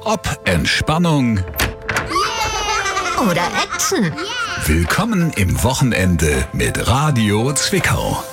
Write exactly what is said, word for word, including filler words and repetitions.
Ob Entspannung oder Action. Willkommen im Wochenende mit Radio Zwickau.